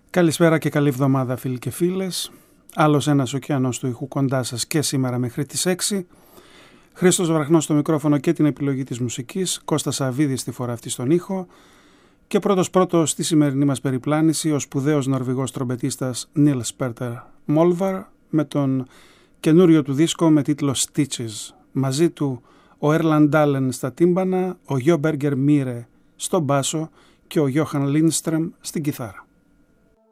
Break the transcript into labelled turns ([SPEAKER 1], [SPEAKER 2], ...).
[SPEAKER 1] Καλησπέρα και καλή εβδομάδα φίλοι και φίλες. Άλλος ένας ωκεανός του ήχου κοντά σας και σήμερα μέχρι τις 6. Χρήστος Βραχνός στο μικρόφωνο και την επιλογή της μουσικής. Κώστας Σαββίδης στη φορά αυτή στον ήχο. Και πρώτος στη σημερινή μας περιπλάνηση ο σπουδαίος νορβηγός τρομπετίστας Νίλς Πέτερ Μόλβαρ με τον καινούριο του δίσκο με τίτλο Stitches. Μαζί του ο Έρλαντ Ντάλεν στα τύμπανα, ο Γιώ Μπέργκερ Μίρε στο μπάσο και ο Γιώχαν Λίνστρεμ στην κιθάρα.